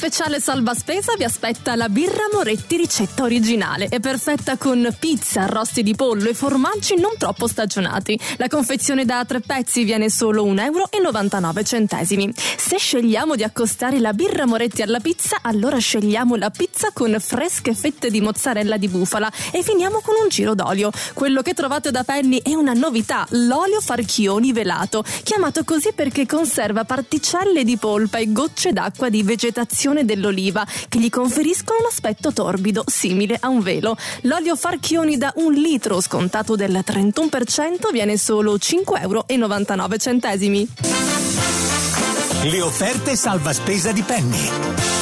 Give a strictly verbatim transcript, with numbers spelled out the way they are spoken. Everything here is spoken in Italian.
speciale salva spesa vi aspetta la birra Moretti ricetta originale. È perfetta con pizza, arrosti di pollo e formaggi non troppo stagionati. La confezione da tre pezzi viene solo un euro e novantanove centesimi. Se scegliamo di accostare la birra Moretti alla pizza, allora scegliamo la pizza con fresche fette di mozzarella di bufala e finiamo con un giro d'olio. Quello che trovate da Penny è una novità, l'olio Farchioni velato, chiamato così perché conserva particelle di polpa e gocce d'acqua di vegetazione dell'oliva che gli conferiscono un aspetto torbido, simile a un velo. L'olio Farchioni da un litro, scontato del trentuno per cento, viene solo cinque euro e novantanove centesimi. Le offerte salva spesa di Penny.